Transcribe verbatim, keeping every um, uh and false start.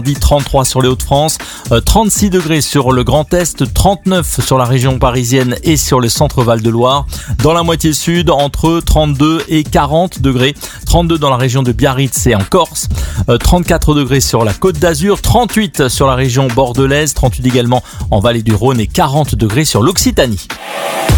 Normandie, trente-trois sur les Hauts-de-France, euh, trente-six degrés sur le Grand Est, trente-neuf sur la région parisienne et sur le centre Val-de-Loire. Dans la moitié sud, entre trente-deux et quarante degrés, trente-deux dans la région de Biarritz et en Corse, euh, trente-quatre degrés sur la Côte d'Azur, trente-huit sur la région bordelaise, trente-huit également en vallée du Rhône et quarante degrés sur l'Occitanie.